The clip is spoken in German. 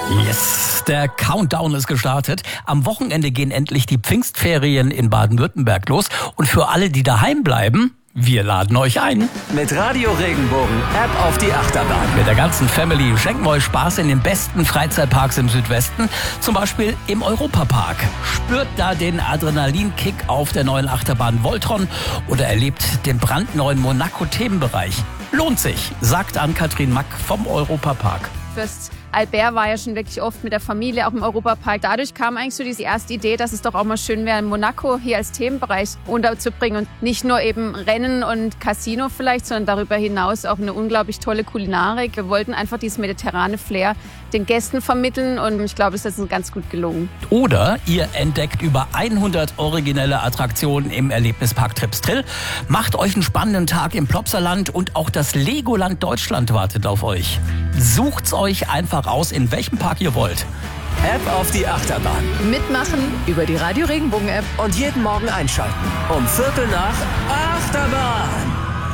Yes, der Countdown ist gestartet. Am Wochenende gehen endlich die Pfingstferien in Baden-Württemberg los. Und für alle, die daheim bleiben, wir laden euch ein. Mit Radio Regenbogen App auf die Achterbahn. Mit der ganzen Family schenken wir euch Spaß in den besten Freizeitparks im Südwesten. Zum Beispiel im Europapark. Spürt da den Adrenalinkick auf der neuen Achterbahn Voltron oder erlebt den brandneuen Monaco-Themenbereich. Lohnt sich, sagt Ann-Kathrin Mack vom Europapark. Fürst Albert war ja schon wirklich oft mit der Familie auch im Europapark. Dadurch kam eigentlich so diese erste Idee, dass es doch auch mal schön wäre, Monaco hier als Themenbereich unterzubringen. Und nicht nur eben Rennen und Casino vielleicht, sondern darüber hinaus auch eine unglaublich tolle Kulinarik. Wir wollten einfach dieses mediterrane Flair den Gästen vermitteln und ich glaube, es ist uns ganz gut gelungen. Oder ihr entdeckt über 100 originelle Attraktionen im Erlebnispark Tripstrill. Macht euch einen spannenden Tag im Plopsaland und auch das Legoland Deutschland wartet auf euch. Sucht's euch einfach aus, in welchem Park ihr wollt. App auf die Achterbahn. Mitmachen über die Radio Regenbogen App. Und jeden Morgen einschalten. Um 7:45 Achterbahn.